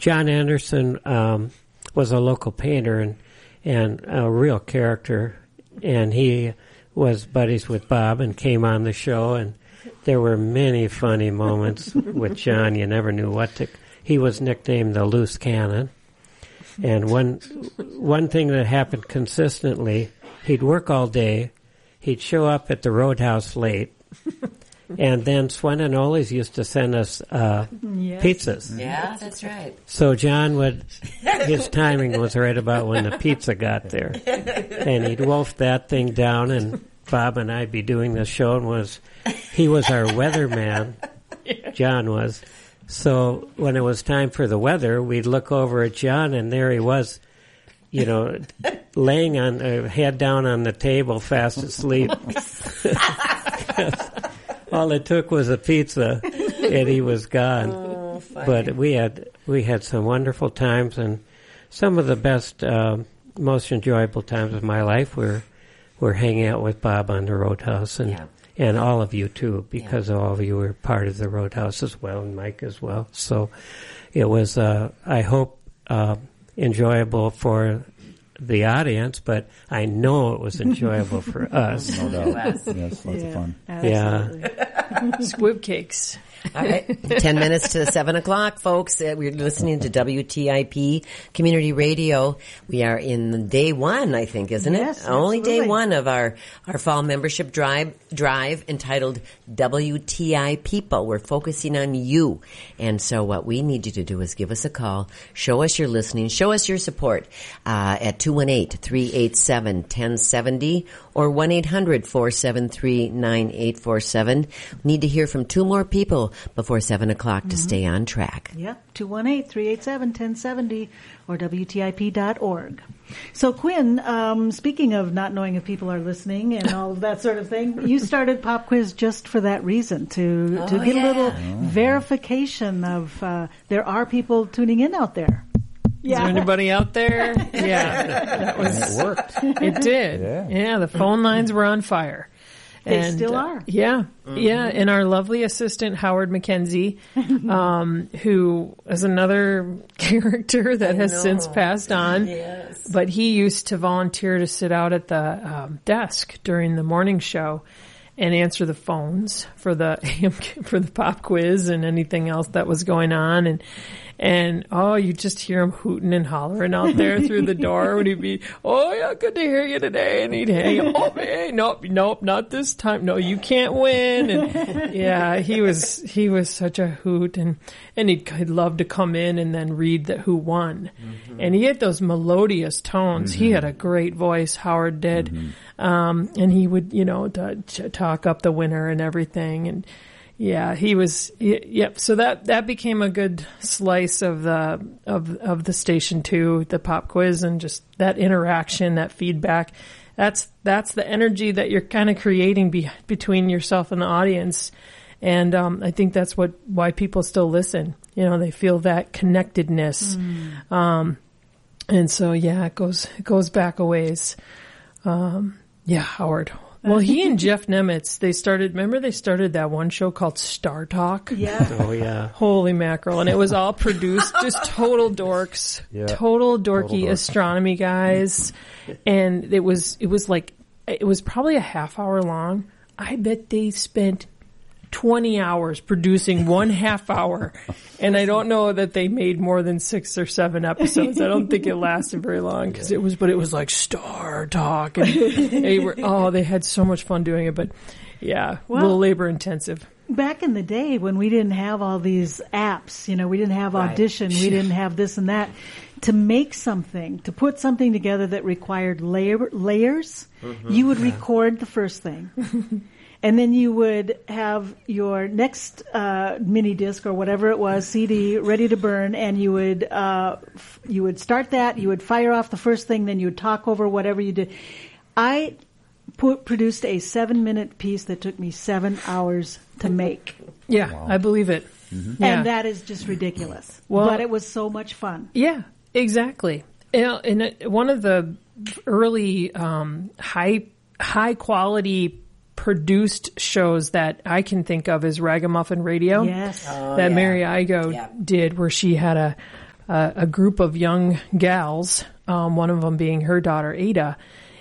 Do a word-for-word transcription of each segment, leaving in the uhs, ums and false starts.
John Anderson um, was a local painter and and a real character, and he was buddies with Bob and came on the show, and there were many funny moments with John. You never knew what to. He was nicknamed the Loose Cannon, and one one thing that happened consistently, he'd work all day, he'd show up at the Roadhouse late, and then Swananolis used to send us uh, yes. pizzas. Yeah, that's right. So John would, his timing was right about when the pizza got there, and he'd wolf that thing down, and Bob and I'd be doing the show, and was he was our weatherman, John was. So when it was time for the weather, we'd look over at John, and there he was, you know, laying on, uh, head down on the table, fast asleep. All it took was a pizza, and he was gone. Oh, but we had we had some wonderful times, and some of the best, uh, most enjoyable times of my life were were hanging out with Bob on the Roadhouse, and yeah. and all of you too, because yeah. all of you were part of the Roadhouse as well, and Mike as well. So it was, uh, I hope, uh, enjoyable for the audience, but I know it was enjoyable for us. No doubt. Yes, lots yeah, of fun. Absolutely. Yeah. Squib cakes. All right, ten minutes to seven o'clock, folks. Uh, we're listening to W T I P Community Radio. We are in day one, I think, isn't yes, it? Only absolutely. day one of our, our fall membership drive, drive entitled W T I People. We're focusing on you. And so what we need you to do is give us a call, show us you're listening, show us your support uh, at two one eight, three eight seven, one zero seven zero or one eight hundred, four seven three, nine eight four seven. We need to hear from two more people before seven o'clock to mm-hmm. stay on track. Yep, two one eight, three eight seven, one zero seven zero or W T I P dot org. So, Quinn, um, speaking of not knowing if people are listening and all of that sort of thing, you started Pop Quiz just for that reason, to, oh, to get yeah. a little oh. verification of uh, there are people tuning in out there. Yeah. Is there anybody out there? Yeah. That was, and it worked. It did. Yeah. yeah, the phone lines were on fire. They and, still uh, are. Yeah. Mm-hmm. Yeah. And our lovely assistant, Howard McKenzie, um, who is another character that has since passed on. Yes. But he used to volunteer to sit out at the um, desk during the morning show and answer the phones for the for the pop quiz and anything else that was going on. And And, oh, you just hear him hooting and hollering out there through the door when he'd be, oh, yeah, good to hear you today. And he'd hang up, oh, man, nope, nope, not this time. No, you can't win. And, yeah, he was, he was such a hoot. And, and he'd, he'd love to come in and then read the who won. Mm-hmm. And he had those melodious tones. Mm-hmm. He had a great voice, Howard did. Mm-hmm. Um, and he would, you know, t- t- talk up the winner and everything. And, yeah, he was. Yep. So that that became a good slice of the of of the station too, the pop quiz, and just that interaction, that feedback. That's that's the energy that you're kind of creating be, between yourself and the audience, and um, I think that's what why people still listen. You know, they feel that connectedness, mm. um, and so yeah, it goes it goes back a ways. Um, yeah, Howard. Well, he and Jeff Nemitz, they started, remember they started that one show called Star Talk? Yeah. Oh, yeah. Holy mackerel. And it was all produced, just total dorks, Yeah. total dorky Total dork. astronomy guys. And it was, it was like, it was probably a half hour long. I bet they spent twenty hours producing one half hour. And I don't know that they made more than six or seven episodes. I don't think it lasted very long because it was, but it was like Star Talk. And they were, oh, they had so much fun doing it. But yeah, Well, a little labor intensive. Back in the day when we didn't have all these apps, you know, we didn't have Right. Audition, we didn't have this and that, to make something, to put something together that required layer, layers, mm-hmm. you would record the first thing. And then you would have your next uh, mini disc or whatever it was, C D, ready to burn, and you would uh, f- you would start that. You would fire off the first thing, then you would talk over whatever you did. I put, produced a seven-minute piece that took me seven hours to make, Yeah, Wow. I believe it. Mm-hmm. Yeah. and that is just ridiculous. Well- but it was so much fun. Yeah, exactly. You know, and it, one of the early um, high high quality produced shows that I can think of is Ragamuffin Radio. Yes. Oh, that yeah. Mary Igo Yeah. did, where she had a uh, a group of young gals, um, one of them being her daughter Ada,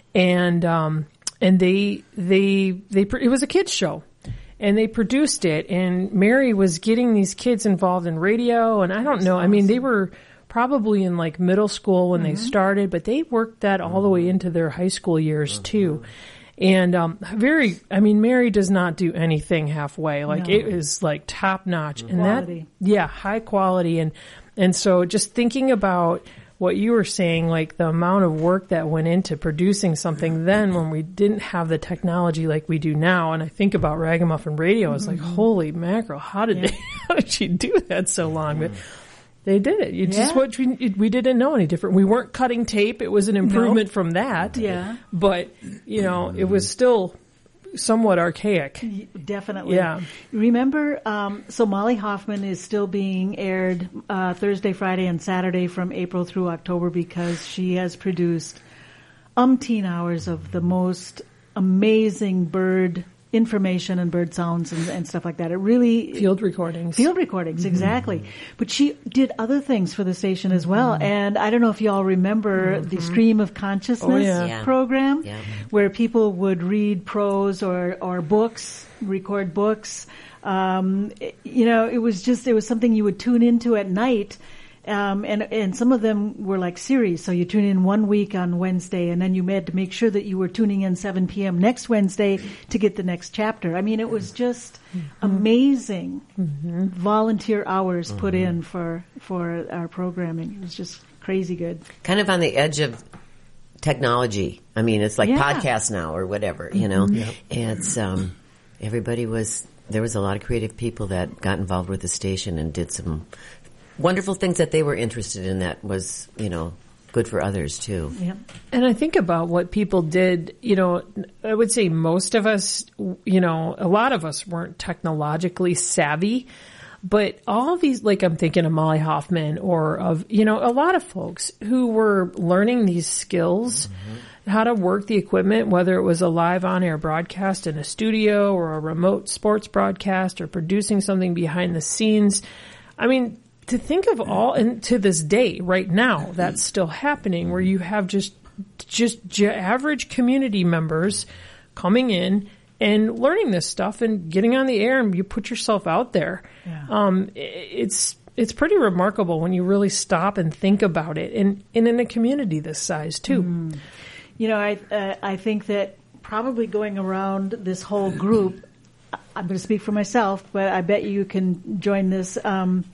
and um, and they they they it was a kids show. And they produced it, and Mary was getting these kids involved in radio, and I don't know, I mean, they were probably in like middle school when mm-hmm. they started, but they worked that all the way into their high school years mm-hmm. too. And um very, I mean, Mary does not do anything halfway. Like no. It is like top notch. Mm-hmm. And quality. that, yeah, high quality. And, and so just thinking about what you were saying, like the amount of work that went into producing something then when we didn't have the technology like we do now. And I think about Ragamuffin Radio, I was mm-hmm. like, holy mackerel, how did yeah. they, how did she do that so long? But they did it. You just, yeah. what we, we didn't know any different. We weren't cutting tape. It was an improvement nope. from that. Yeah. But, you know, it was still somewhat archaic. Definitely. Yeah. Remember, um, so Molly Hoffman is still being aired uh, Thursday, Friday, and Saturday from April through October because she has produced umpteen hours of the most amazing bird information and bird sounds and, and stuff like that. It really... Field recordings. Field recordings, mm-hmm. exactly. But she did other things for the station as well. Mm-hmm. And I don't know if you all remember mm-hmm. the Stream of Consciousness oh, yeah. Yeah. program, yeah. where people would read prose or, or books, record books. Um, it, you know, it was just, it was something you would tune into at night. Um, and, and some of them were like series. So you tune in one week on Wednesday, and then you had to make sure that you were tuning in seven p.m. next Wednesday to get the next chapter. I mean, it was just mm-hmm. amazing mm-hmm. volunteer hours mm-hmm. put in for, for our programming. It was just crazy good. Kind of on the edge of technology. I mean, it's like yeah. podcasts now or whatever, you know. Mm-hmm. Yep. And it's, um, everybody was, there was a lot of creative people that got involved with the station and did some wonderful things that they were interested in that was, you know, good for others too. Yeah. And I think about what people did, you know, I would say most of us, you know, a lot of us weren't technologically savvy, but all these, like I'm thinking of Molly Hoffman or of, you know, a lot of folks who were learning these skills, mm-hmm. how to work the equipment, whether it was a live on-air broadcast in a studio or a remote sports broadcast or producing something behind the scenes. I mean, to think of all, and to this day, right now, that's still happening, where you have just just j- average community members coming in and learning this stuff and getting on the air, and you put yourself out there. Yeah. Um, it's it's pretty remarkable when you really stop and think about it, and, and in a community this size too. Mm. You know, I uh, I think that probably going around this whole group, I'm going to speak for myself, but I bet you can join this. Um,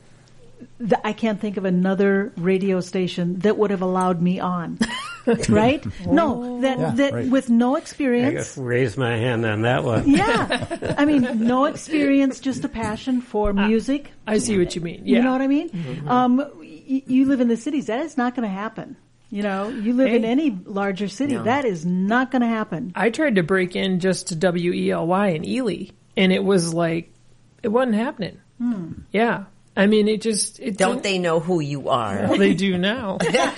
I can't think of another radio station that would have allowed me on, right? No, that yeah, that right. with no I experience. guess raise my hand on that one. Yeah, I mean, no experience, just a passion for music. I see what you mean. Yeah. You know what I mean? Mm-hmm. Um, y- you live in the cities. That is not going to happen. You know, you live hey. in any larger city. No. That is not going to happen. I tried to break in just to W E L Y in Ely, and it was like, it wasn't happening. Hmm. Yeah. I mean, it just... It Don't they know who you are? Well, they do now.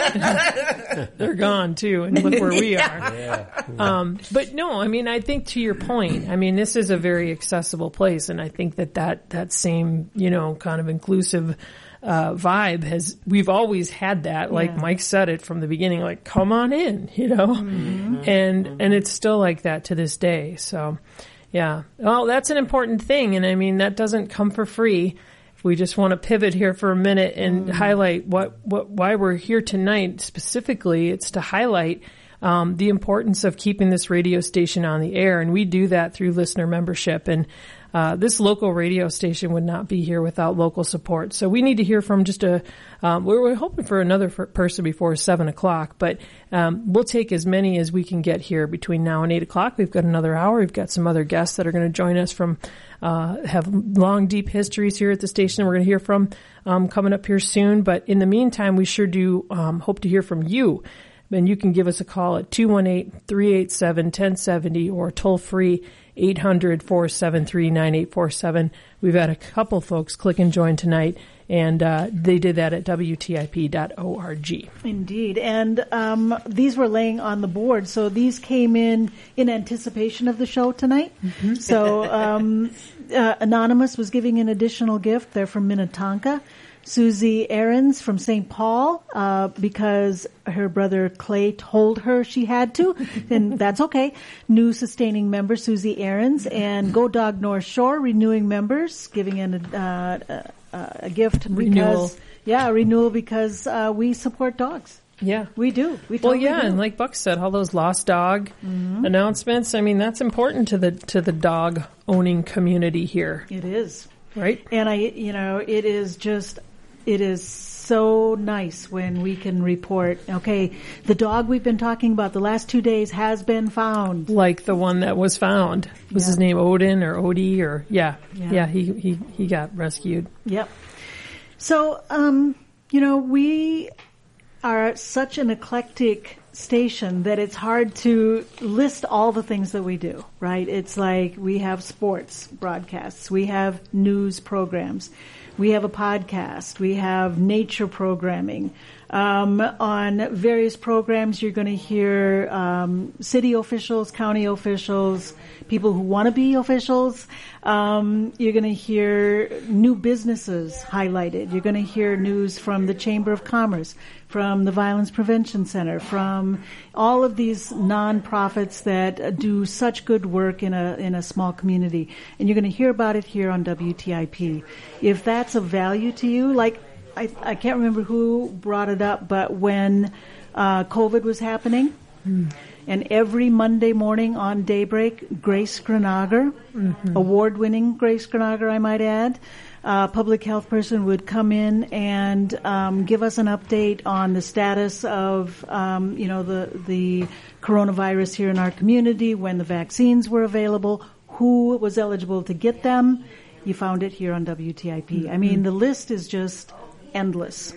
They're gone, too, and look where we are. Yeah. Um, but no, I mean, I think to your point, I mean, this is a very accessible place, and I think that that, that same, you know, kind of inclusive uh, vibe has... We've always had that, like Yeah. Mike said it from the beginning, like, come on in, you know? Mm-hmm. And, and it's still like that to this day, so... Yeah. Well, that's an important thing, and I mean, that doesn't come for free. We just want to pivot here for a minute and mm. highlight what, what, why we're here tonight specifically. It's to highlight um, the importance of keeping this radio station on the air, and we do that through listener membership. And uh, this local radio station would not be here without local support. So we need to hear from just a. Um, we're, we're hoping for another for person before seven o'clock, but um, we'll take as many as we can get here between now and eight o'clock. We've got another hour. We've got some other guests that are going to join us from. Uh, have long, deep histories here at the station we're going to hear from um, coming up here soon. But in the meantime, we sure do um, hope to hear from you. And you can give us a call at two one eight, three eight seven, one zero seven zero or toll free eight hundred, four seven three, nine eight four seven. We've had a couple folks click and join tonight, and uh, they did that at W T I P dot org. Indeed. And um, these were laying on the board. So these came in in anticipation of the show tonight. Mm-hmm. So um, uh, Anonymous was giving an additional gift. They're from Minnetonka. Susie Ahrens from Saint Paul, uh, because her brother Clay told her she had to, and that's okay. New sustaining member Susie Ahrens, and Go Dog North Shore renewing members, giving in a, uh, a, a gift because Renewal. yeah, a renewal because uh, we support dogs. Yeah. We do. We Well, totally yeah, do. and like Buck said, all those lost dog Mm-hmm. announcements. I mean, that's important to the to the dog owning community here, It is. right? And I, you know, it is just, it is so nice when we can report, okay, the dog we've been talking about the last two days has been found. Like the one that was found. Was Yeah. his name Odin or Odie or yeah, Yeah. yeah, he he he got rescued. Yep. So, um, you know, we are such an eclectic station that it's hard to list all the things that we do, right? It's like we have sports broadcasts, we have news programs, we have a podcast, we have nature programming. Um, on various programs, you're going to hear um, city officials, county officials, people who want to be officials. Um, you're going to hear new businesses highlighted. You're going to hear news from the Chamber of Commerce, from the Violence Prevention Center, from all of these nonprofits that do such good work in a in a small community. And you're going to hear about it here on W T I P. If that's of value to you, like I, I can't remember who brought it up, but when uh, COVID was happening, mm. and every Monday morning on Daybreak, Grace Granager, mm-hmm. award-winning Grace Granager, I might add, uh, public health person would come in and um, give us an update on the status of, um, you know, the the coronavirus here in our community, when the vaccines were available, who was eligible to get them. You found it here on W T I P. Mm-hmm. I mean, the list is just endless.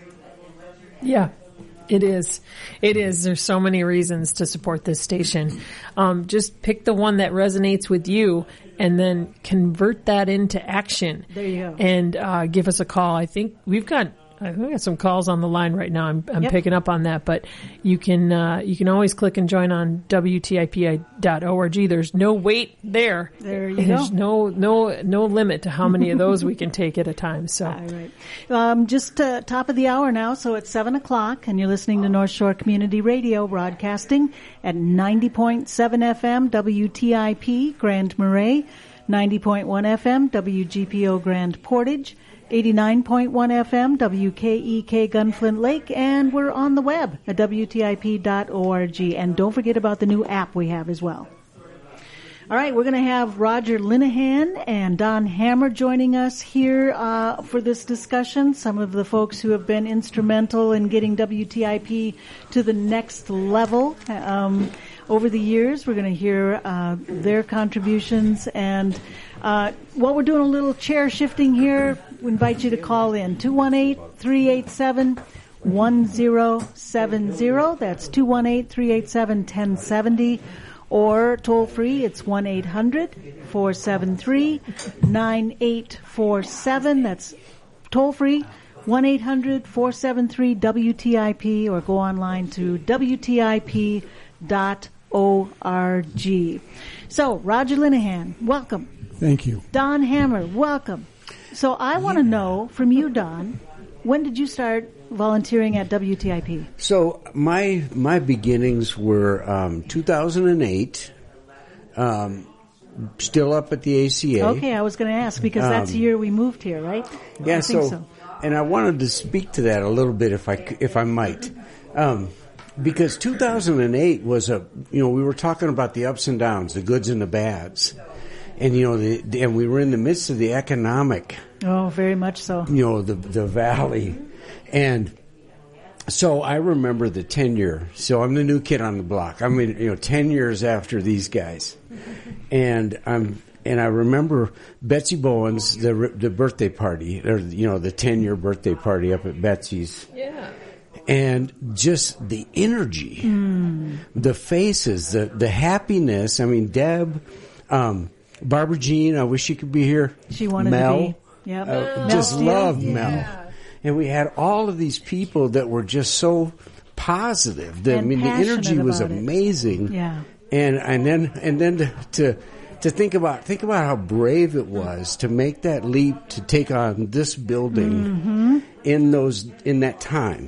Yeah, it is. It is. There's so many reasons to support this station. Um, just pick the one that resonates with you and then convert that into action. There you go. And uh, give us a call. I think we've got I think we got some calls on the line right now. I'm, I'm yep. picking up on that, but you can uh, you can always click and join on W T I P dot org. There's no wait there. There you There's go. no no no limit to how many of those we can take at a time. So, all right. Um, just uh, top of the hour now, so it's seven o'clock, and you're listening to North Shore Community Radio, broadcasting at ninety point seven F M W T I P Grand Marais, ninety point one F M W G P O Grand Portage, eighty-nine point one F M W K E K Gunflint Lake, and we're on the web at W T I P dot org. And don't forget about the new app we have as well. All right, we're going to have Roger Linehan and Don Hammer joining us here uh, for this discussion. Some of the folks who have been instrumental in getting W T I P to the next level um, over the years. We're going to hear uh, their contributions. And uh, while we're doing a little chair shifting here, we invite you to call in two one eight, three eight seven, one zero seven zero. That's two one eight, three eight seven, one zero seven zero. Or toll free, it's one eight hundred, four seven three, nine eight four seven. That's toll free, one eight hundred, four seven three, W T I P, or go online to W T I P dot org. So, Roger Linehan, welcome. Thank you. Don Hammer, welcome. So I want to know from you, Don, when did you start volunteering at W T I P? So my my beginnings were um, two thousand eight, um, still up at the A C A. Okay, I was going to ask because that's Um, the year we moved here, right? Yeah, I think so, so. And I wanted to speak to that a little bit, if I c- if I might, um, because two thousand eight was a you know we were talking about the ups and downs, the goods and the bads, and you know the, the and we were in the midst of the economic. Oh, very much so. You know, the the valley. And so I remember the tenure. So I'm the new kid on the block. I mean, you know, ten years after these guys. And I'm and I remember Betsy Bowen's the the birthday party, or you know, the ten-year birthday party up at Betsy's. yeah. And just the energy, mm. the faces, the the happiness. I mean, Deb, um, Barbara Jean, I wish she could be here. She wanted Mel, to be. Yep. Uh, Mel just Steele. loved Yeah. Mel. And we had all of these people that were just so positive. The, And I mean, the passionate energy was about it. amazing. Yeah. And and then and then to, to to think about think about how brave it was to make that leap to take on this building Mm-hmm. in those in that time.